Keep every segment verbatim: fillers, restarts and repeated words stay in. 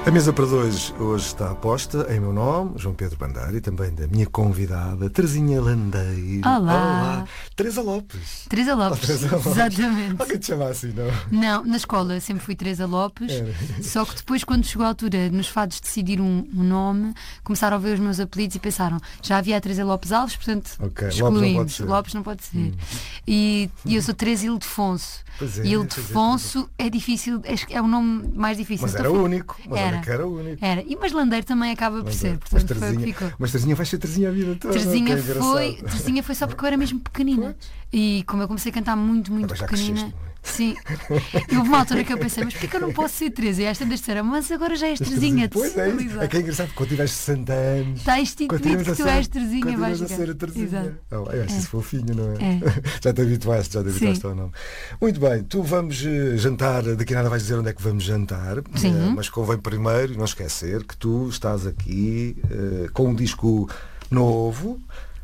A mesa para dois hoje está aposta em meu nome, João Pedro Bandeira, e também da minha convidada, Terezinha Landeiro. Olá. Olá. Teresa Lopes. Teresa Lopes, Oh, Teresa Lopes. Exatamente. Alguém te chama assim, não? Não, na escola sempre fui Teresa Lopes, Era. só que depois, quando chegou a altura nos fados decidir um, um nome, começaram a ver os meus apelidos e pensaram, já havia a Teresa Lopes Alves, portanto Ok, Lopes excluímos. não pode ser. Lopes não pode ser. Hum. E, e eu sou Teresa Ildefonso. Pois é, Ildefonso é, é difícil, é, é o nome mais difícil. Mas então, era foi... único. Mas era. olha que era único. Era. E mas Landeiro também acaba por Landeiro. ser, portanto mas foi o que ficou. Mas Terezinha vai ser Terezinha a vida toda. Terezinha é foi, Terezinha foi só porque eu era mesmo pequenina. E como eu comecei a cantar muito, muito já pequenina. Cresceste, Sim. E houve uma altura que eu pensei, mas porquê que eu não posso ser Teresa? E esta vez disseram, mas agora já és Terezinha. Pois é, é que é engraçado, quando tiveste sessenta anos. Está instituído que tu és Terezinha, vais Continuas a ser a Terezinha. Oh, eu acho é. isso fofinho, não é? é? Já te habituaste, já te habituaste ao nome. Muito bem, tu vamos uh, jantar, daqui a nada vais dizer onde é que vamos jantar, uh, mas convém primeiro não esquecer que tu estás aqui uh, com um disco novo.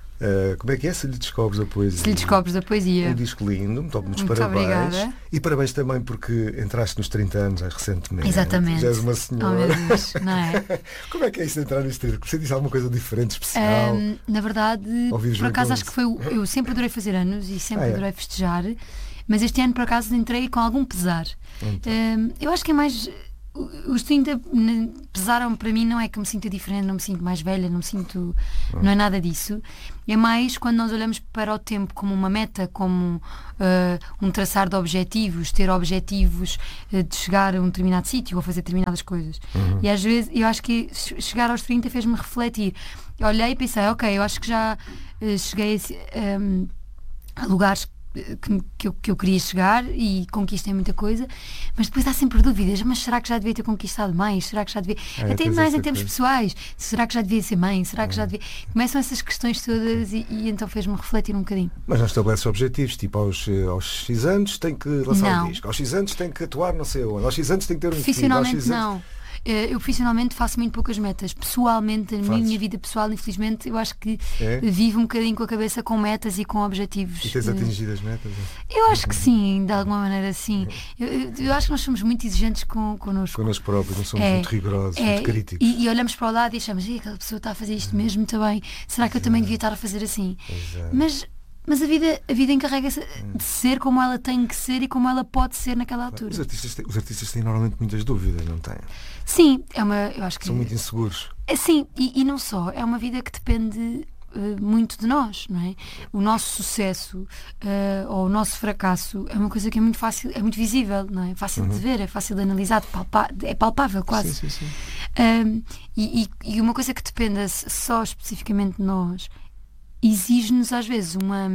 Uh, como é que é? Se lhe descobres a poesia. Se lhe descobres a poesia. Um disco lindo, muito, muitos muito parabéns. Obrigada. E parabéns também porque entraste nos trinta anos já recentemente. Exatamente. Já és uma senhora. Oh, meu Deus, não é? Como é que é isso de entrar nos trinta? Você disse alguma coisa diferente, especial? Um, na verdade, por acaso acho que foi. Eu sempre adorei fazer anos e sempre ah, é? adorei festejar, mas este ano por acaso entrei com algum pesar. Então. Um, eu acho que é mais. Os trinta pesaram para mim, não é que eu me sinta diferente, não me sinto mais velha, não me sinto. Não é nada disso. É mais quando nós olhamos para o tempo como uma meta, como uh, um traçar de objetivos, ter objetivos uh, de chegar a um determinado sítio ou fazer determinadas coisas. Uhum. E às vezes eu acho que chegar aos trinta fez-me refletir. Eu olhei e pensei, ok, eu acho que já uh, cheguei a, um, a lugares Que, que, eu, que eu queria chegar e conquistei muita coisa, mas depois há sempre dúvidas, mas será que já devia ter conquistado mais? Será que já devia, é, até mais em termos coisa. pessoais, será que já devia ser mãe? Será é. que já devia, começam essas questões todas e, e então fez-me refletir um bocadinho. Mas não estabeleces objetivos, tipo aos, aos X anos tem que lançar não. um disco, aos X anos tem que atuar não sei onde, aos X anos tem que ter um profissionalmente filho, não anos... Eu profissionalmente faço muito poucas metas. Pessoalmente, na minha vida pessoal, infelizmente, eu acho que é? vivo um bocadinho com a cabeça com metas e com objetivos. E tens atingido as metas? Eu acho que sim, de alguma maneira sim. Eu, eu, eu acho que nós somos muito exigentes com, connosco. Connosco próprios, não somos é, muito rigorosos, é, muito críticos. E, e olhamos para o lado e achamos, aquela pessoa está a fazer isto mesmo, muito bem. Será que eu também devia estar a fazer assim? Exato. Mas... Mas a vida, a vida encarrega-se de ser como ela tem que ser e como ela pode ser naquela altura. Os artistas têm, os artistas têm normalmente muitas dúvidas, não têm? Sim, é uma, eu acho que... São muito inseguros. É, sim, e, e não só. É uma vida que depende uh, muito de nós, não é? O nosso sucesso uh, ou o nosso fracasso é uma coisa que é muito fácil, é muito visível, não é? É fácil uhum. de ver, é fácil de analisar, de palpar, é palpável quase. Sim, sim, sim. Um, e, e, e uma coisa que dependa só especificamente de nós exige-nos às vezes uma,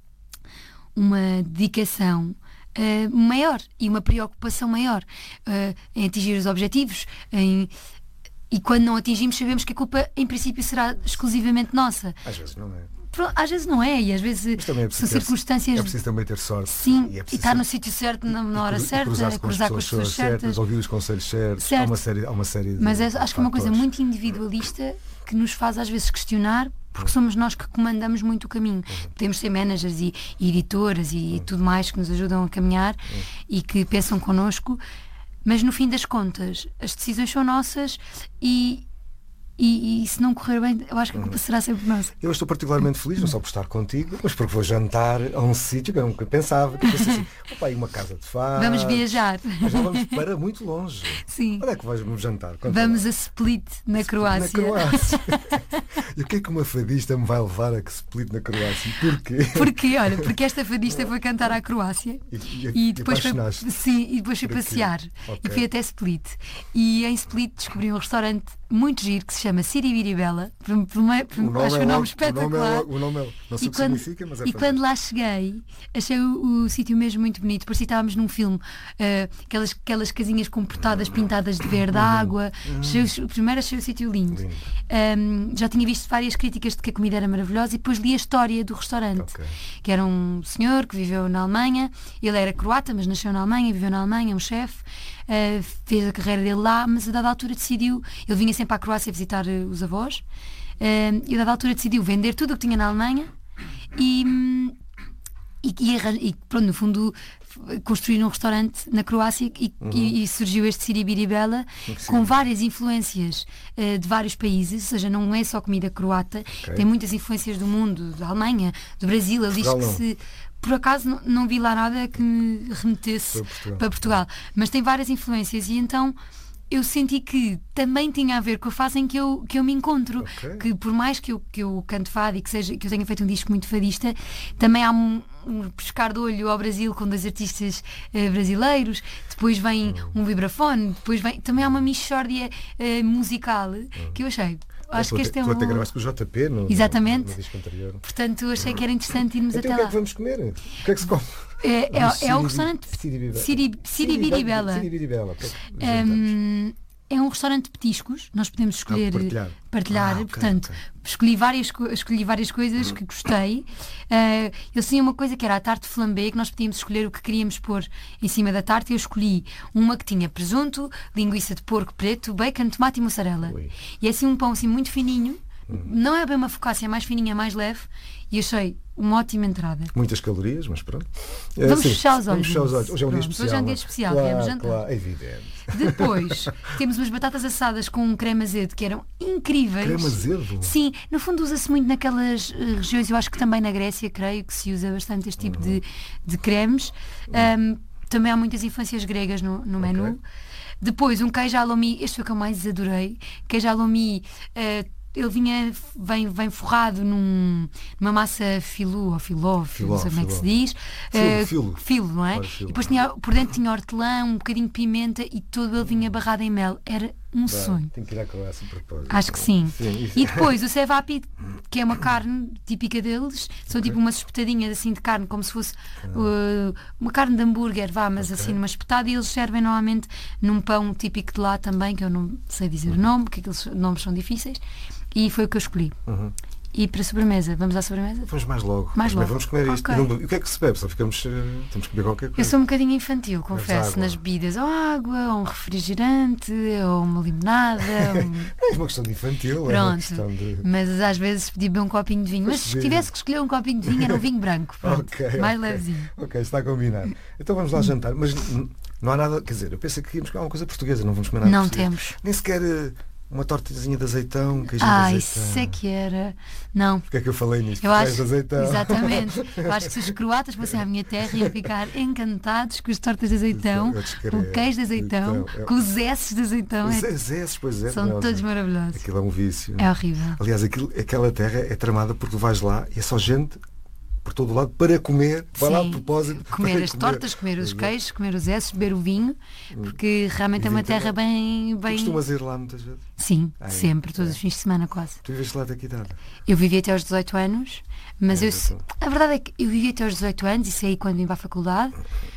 uma dedicação uh, maior e uma preocupação maior uh, em atingir os objetivos em, e quando não atingimos sabemos que a culpa em princípio será exclusivamente nossa. Às vezes não é. Às vezes não é, e às vezes é são circunstâncias. É preciso também ter sorte. Sim, e, é e estar no sítio certo, na, na hora certa, cruzar-se com, cruzar com as pessoas certas, certas, ouvir os conselhos certos. Certo. Há uma série, há uma série de. Mas é, acho que é uma coisa muito individualista que nos faz às vezes questionar, porque somos nós que comandamos muito o caminho. Uhum. Podemos ser managers e, e editoras e uhum. tudo mais que nos ajudam a caminhar uhum. e que pensam connosco, mas no fim das contas as decisões são nossas e. E, e se não correr bem, eu acho que a culpa será sempre nossa. Eu estou particularmente feliz, não só por estar contigo, mas porque vou jantar a um sítio que eu nunca pensava. Que eu pensei assim, opa, aí uma casa de fados. Vamos viajar. Mas já vamos para muito longe. Sim. Onde é que vais jantar? Conta vamos lá. a Split, na Split Croácia. Na Croácia. E o que é que uma fadista me vai levar a que Split na Croácia? Porquê? Porquê? Olha, porque esta fadista foi cantar à Croácia e, e, e depois foi, sim, e depois foi passear. Okay. E fui até Split. E em Split descobri um restaurante muito giro que se chama Siribiribela. Acho que o nome espetacular. O nome é, não sei o que quando, significa, mas é E fantástico. Quando lá cheguei, achei o, o sítio mesmo muito bonito. Parecia que estávamos num filme. Uh, aquelas, aquelas casinhas com portadas pintadas de verde, uhum. água. Uhum. Achei, primeiro achei o sítio lindo. lindo. Um, já tinha visto várias críticas de que a comida era maravilhosa e depois li a história do restaurante. Okay. Que era um senhor que viveu na Alemanha. Ele era croata, mas nasceu na Alemanha, viveu na Alemanha, um chefe. Uh, fez a carreira dele lá, mas a dada altura decidiu, ele vinha sempre à Croácia visitar uh, os avós, uh, e a dada altura decidiu vender tudo o que tinha na Alemanha e, e, e, e pronto, no fundo construir um restaurante na Croácia e, uhum. e, e surgiu este Siribiribela com várias influências uh, de vários países, ou seja, não é só comida croata, okay. tem muitas influências do mundo, da Alemanha, do Brasil. Ele diz que se por acaso não, não vi lá nada que me remetesse para Portugal. para Portugal, mas tem várias influências e então eu senti que também tinha a ver com a fase em que eu, que eu me encontro, okay. que por mais que eu, que eu canto fado e que, seja, que eu tenha feito um disco muito fadista, também há um, um pescar de olho ao Brasil com dois artistas uh, brasileiros, depois vem hum. um vibrafone, depois vem, também há uma mixórdia uh, musical hum. que eu achei. Acho que este é um... Tu até gravaste com o J P no, Exatamente. no, no disco anterior. Portanto, achei que era interessante irmos então, até lá. O que é que vamos comer? O que é que se come? É, é, é o restaurante Siribiribela. Siribiribela. É um restaurante de petiscos. Nós podemos escolher ah, partilhar. partilhar ah, okay, portanto, okay. Escolhi, várias, escolhi várias coisas que gostei. Uh, eles tinham uma coisa que era a tarte flambé, que nós podíamos escolher o que queríamos pôr em cima da tarte. Eu escolhi uma que tinha presunto, linguiça de porco preto, bacon, tomate e mussarela. Ui. E é assim um pão assim muito fininho. Hum. Não é bem uma focaccia, é mais fininha, mais leve. E achei uma ótima entrada. Muitas calorias, mas pronto. Vamos Sim, fechar os olhos. Vamos fechar os olhos. Hoje é um dia pronto, especial. Hoje é um dia especial. Claro, viemos jantar. claro, é evidente. Depois temos umas batatas assadas com um creme azedo que eram incríveis. Creme azedo? Sim, no fundo usa-se muito naquelas uh, regiões, eu acho que também na Grécia, creio que se usa bastante este tipo uhum. de, de cremes. Um, também há muitas influências gregas no, no menu. Okay. Depois um queijo alomi, este foi o que eu mais adorei. Queijo alomi. Uh, Ele vinha, vem, vem forrado num, numa massa filú ou filó, filó não sei como é que se diz. Filo, uh, filo. filo, não é? Filo. E depois tinha, por dentro tinha hortelã, um bocadinho de pimenta e todo ele vinha barrado em mel. Era um Vai, sonho. Tenho que ir à Croácia a propósito. Acho que sim. sim. E depois o cevapi, que é uma carne típica deles, são okay. tipo umas espetadinhas assim de carne, como se fosse uh, uma carne de hambúrguer, vá, mas okay. assim numa espetada, e eles servem normalmente num pão típico de lá também, que eu não sei dizer uhum. o nome, porque aqueles nomes são difíceis. E foi o que eu escolhi. Uhum. E para a sobremesa, vamos à sobremesa? Vamos mais logo. Mais logo. Vamos comer isto. Okay. E, não, e o que é que se bebe? Só ficamos. Uh, temos que beber qualquer coisa. Eu sou um bocadinho infantil, confesso, nas bebidas. Ou água, ou um refrigerante, ou uma limonada. Um... Não é uma questão de infantil, Pronto. É uma questão de. Mas às vezes pedi beber um copinho de vinho. Mas, Mas se tivesse que escolher um copinho de vinho, era um vinho branco. Pronto, okay, mais okay. levezinho. Ok, está combinado. Então vamos lá jantar. Mas não há nada. Quer dizer, eu pensei que íamos comer uma coisa portuguesa, não vamos comer nada Não português. temos. Nem sequer. Uh, Uma tortazinha de azeitão, um queijinho ah, de azeitão. Ah, isso é que era. Não. Porquê é que eu falei nisto? Eu acho, de azeitão. Exatamente. Eu acho que se os croatas fossem à minha terra iam ficar encantados com as tortas de azeitão, com o queijo de azeitão, então, com os esses de azeitão. Os esses, pois é. São não, todos maravilhosos. Aquilo é um vício. É horrível. Aliás, aquilo, aquela terra é tramada porque tu vais lá e é só gente por todo o lado para comer, vai lá de propósito. Comer as comer. tortas, comer os queijos, comer os esses, beber o vinho, porque realmente é uma terra bem, bem. Tu costumas ir lá muitas vezes? Sim, ah, sempre, é. todos os fins de semana quase. Tu viveste lá até que idade? Eu vivi até aos dezoito anos, mas é, eu, então. a verdade é que eu vivi até aos dezoito anos e saí quando vim para a faculdade,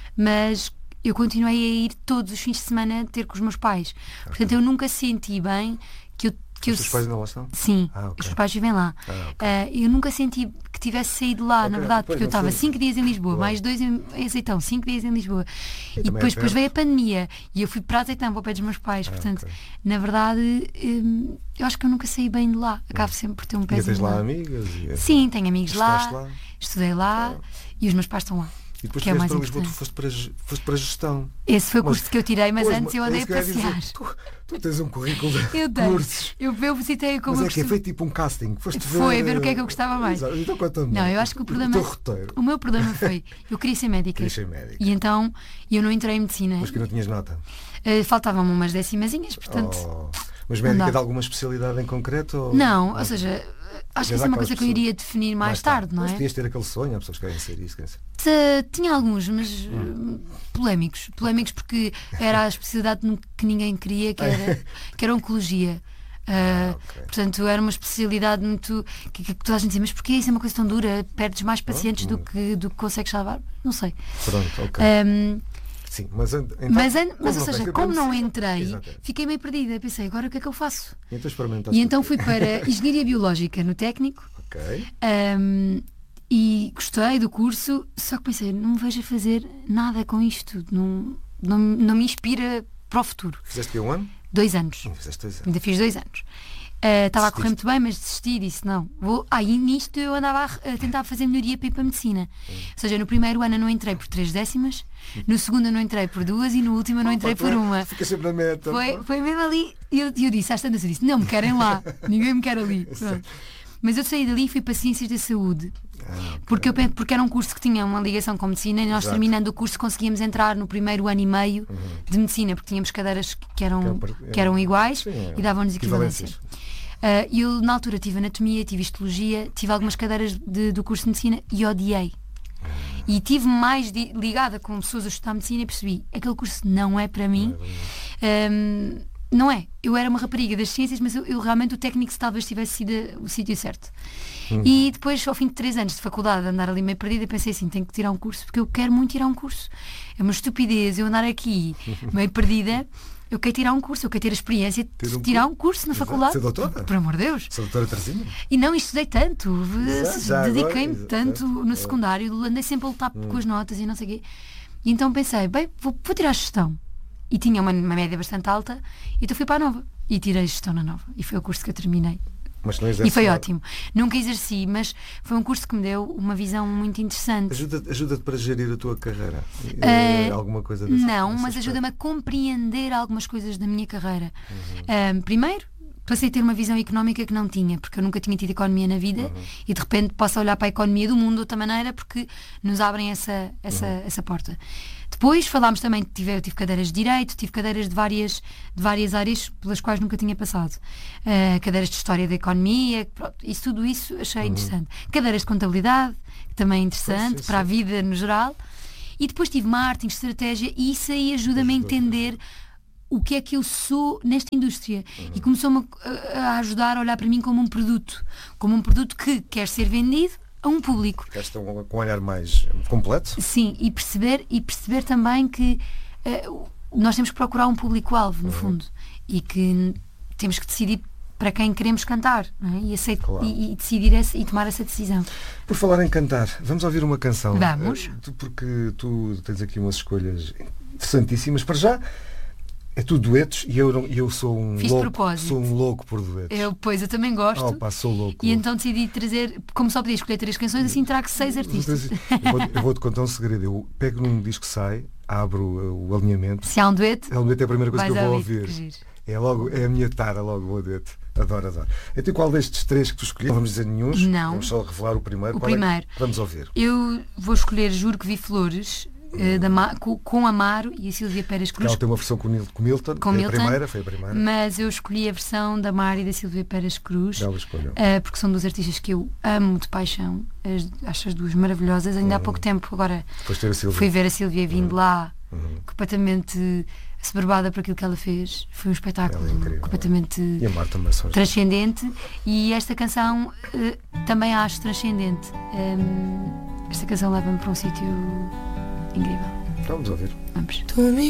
mas eu continuei a ir todos os fins de semana ter com os meus pais. Okay. Portanto, eu nunca senti bem que eu Que os teus pais ainda lá estão? Sim, ah, okay. os meus pais vivem lá. Ah, okay. uh, eu nunca senti que tivesse saído lá, okay, na verdade, porque eu estava cinco dias em Lisboa, Boa. mais dois em Azeitão, cinco dias em Lisboa. E, e depois, é depois veio a pandemia e eu fui para Azeitão, para o pé dos meus pais. Ah, portanto, okay. na verdade, um, eu acho que eu nunca saí bem de lá. Acabo sempre por ter um pezinho. E tens lá amigas? E... Sim, tenho amigos lá, lá, estudei lá ah. e os meus pais estão lá. E depois que é mais para Lisboa, tu foste para, foste para gestão. Esse foi o mas, curso que eu tirei, mas pois, antes eu andei a passear. Dizer, tu, tu tens um currículo de eu tenho. cursos. Eu, eu visitei como mas é que é feito tipo um casting. Foste foi ver, a ver o que é que eu gostava mais. Exato. Então conta-me. Não, eu acho que o problema. O teu roteiro. O meu problema foi. Eu queria ser médica. Queria ser médica. E então eu não entrei em medicina. Mas que não tinhas nota? Uh, Faltavam-me umas décimazinhas, portanto. Oh. Mas médica de alguma especialidade em concreto? Ou... Não, ou seja. Acho que isso é uma coisa que eu iria definir mais, mais tarde, não é? Mas podias ter aquele sonho, há pessoas que querem ser isso, querem ser. Tinha alguns, mas hum. polémicos. Polémicos porque era a especialidade que ninguém queria, que era, que era oncologia. Uh, ah, okay. Portanto, era uma especialidade muito. Que, que toda a gente dizia, mas porquê isso é uma coisa tão dura? Perdes mais pacientes oh, do, que, do que consegues salvar? Não sei. Pronto, ok. Um, Sim, mas, então, mas, mas ou seja, como não entrei, Exatamente. fiquei meio perdida. Pensei, agora o que é que eu faço? E então, e então fui para Engenharia Biológica no técnico. Ok. Um, e gostei do curso, só que pensei, não me vejo a fazer nada com isto. Não, não, não me inspira para o futuro. Fizeste que um ano? Dois anos. Sim, fizeste dois anos. Ainda fiz dois anos. Estava uh, a correr muito bem, mas desisti e disse não. Vou... Ah, e nisto eu andava a, a tentar fazer melhoria para ir para a medicina. Hum. Ou seja, no primeiro ano eu não entrei por três décimas, no segundo eu não entrei por duas e no último eu não entrei oh, por uma. Fica sempre na meta. Foi, foi mesmo ali. E eu, eu disse, às tantas eu disse, não me querem lá, ninguém me quer ali. Mas eu saí dali e fui para Ciências da Saúde. Ah, okay. porque, eu, porque era um curso que tinha uma ligação com medicina e nós, Exato. terminando o curso, conseguíamos entrar no primeiro ano e meio uhum. de medicina, porque tínhamos cadeiras que eram, que eram iguais Sim, é. e davam-nos equivalência. Uh, eu na altura tive anatomia, tive histologia, tive algumas cadeiras de, do curso de medicina e odiei. Uhum. E tive mais de, ligada com pessoas a estudar medicina e percebi, aquele curso não é para mim. É um, não é, eu era uma rapariga das ciências, mas eu, eu realmente o técnico se talvez tivesse sido o sítio certo. Uhum. E depois, ao fim de três anos de faculdade, andar ali meio perdida, pensei assim, tenho que tirar um curso, porque eu quero muito tirar um curso. É uma estupidez eu andar aqui meio perdida. Eu quero tirar um curso, eu quero ter a experiência de um tirar um curso na Exato. faculdade. Ser doutora? Por amor de Deus. Ser doutora Teresinha? E não, estudei tanto, dediquei-me tanto no secundário, andei sempre a lutar hum. com as notas e não sei o quê. E então pensei, bem, vou, vou tirar a gestão. E tinha uma, uma média bastante alta, então fui para a Nova. E tirei gestão na Nova. E foi o curso que eu terminei. Mas não e foi ótimo. Nunca exerci, mas foi um curso que me deu uma visão muito interessante. Ajuda-te ajuda para gerir a tua carreira? Uh, alguma coisa dessa? Não, mas ajuda-me a compreender algumas coisas da minha carreira. Uhum. Uh, primeiro, passei a ter uma visão económica que não tinha, porque eu nunca tinha tido economia na vida uhum. e de repente posso olhar para a economia do mundo de outra maneira porque nos abrem essa, essa, uhum. essa porta. Depois falámos também, tive, eu tive cadeiras de Direito, tive cadeiras de várias, de várias áreas pelas quais nunca tinha passado. Uh, cadeiras de História da Economia, pronto, isso, tudo isso achei uhum. interessante. Cadeiras de Contabilidade, também interessante, sim, sim. para a vida no geral. E depois tive Marketing, Estratégia, e isso aí ajuda-me a entender o que é que eu sou nesta indústria. Uhum. E começou-me a, a ajudar a olhar para mim como um produto. Como um produto que quer ser vendido a um público. Estão com um olhar mais completo? Sim, e perceber, e perceber também que uh, nós temos que procurar um público-alvo, no uhum. fundo, e que temos que decidir para quem queremos cantar, não é? e, aceito, claro. e, e decidir essa, e tomar essa decisão. Por falar em cantar, vamos ouvir uma canção. Vamos. Uh, porque tu tens aqui umas escolhas interessantíssimas. Para já, é tudo duetos e eu, eu sou um Fiz louco, sou um louco por duetos. Eu, pois, eu também gosto. Oh, pá, sou louco. E então decidi trazer, como só podia escolher três canções, assim trago seis artistas. Eu vou, eu vou-te contar um segredo. Eu pego num disco que sai, abro o, o alinhamento. Se há um dueto, é um dueto, é a primeira coisa que eu vou ouvir. ouvir. É, logo, é a minha tara, logo o dueto. Adoro, adoro. Então qual destes três que tu escolhes? Não vamos dizer nenhum. Não. Vamos só revelar o primeiro. O qual primeiro. É? Vamos ouvir. Eu vou escolher Juro que Vi Flores. Uh, da Ma- com, com Amaro e a Sílvia Pérez Cruz. Ela tem uma versão com, com Milton, com é Milton, a primeira, foi a primeira. Mas eu escolhi a versão da Amaro e da Sílvia Pérez Cruz, uh, porque são duas artistas que eu amo de paixão, as, acho as duas maravilhosas. Ainda uhum. há pouco tempo agora fui ver a Sílvia vindo uhum. lá, uhum. completamente assoberbada por aquilo que ela fez. Foi um espetáculo é incrível, completamente e a Marta transcendente, e esta canção uh, também a acho transcendente. Um, esta canção leva-me para um sítio incrível. Vamos ouvir. Vamos.